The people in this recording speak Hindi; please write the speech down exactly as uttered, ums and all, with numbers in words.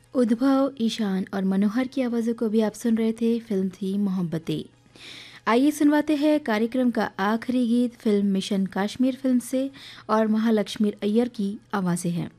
उद्भव, ईशान और मनोहर की आवाज़ों को भी आप सुन रहे थे। फिल्म थी मोहब्बतें। आइए सुनवाते हैं कार्यक्रम का आखिरी गीत फिल्म मिशन कश्मीर फिल्म से, और महालक्ष्मी अय्यर की आवाज़ें हैं।